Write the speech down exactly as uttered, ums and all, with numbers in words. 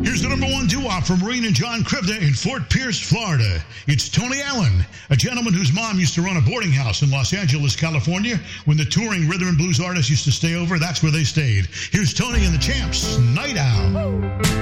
Here's the number one doo-wop from Maureen and John Krivda in Fort Pierce, Florida. It's Tony Allen, a gentleman whose mom used to run a boarding house in Los Angeles, California. When the touring rhythm and blues artists used to stay over, that's where they stayed. Here's Tony and the Champs, Night Owl.